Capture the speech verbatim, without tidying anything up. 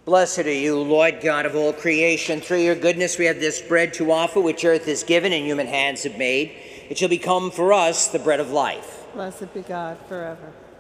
Blessed are you, Lord God of all creation. Through your goodness we have this bread to offer, which earth has given and human hands have made. It shall become for us the bread of life. Blessed be God forever.